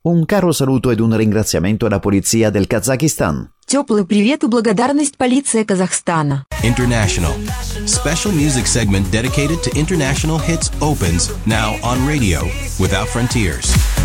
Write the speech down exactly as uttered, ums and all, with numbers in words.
Un caro saluto ed un ringraziamento alla polizia del Kazakistan. Теплый привет и благодарность полиции Казахстана. International. Special music segment dedicated to international hits opens now on radio without frontiers.